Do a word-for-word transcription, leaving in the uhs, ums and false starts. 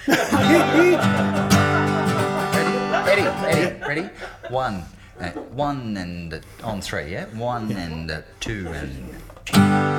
Eddie, Eddie, ready? One, uh, one and uh, on three, yeah? One and uh, two and...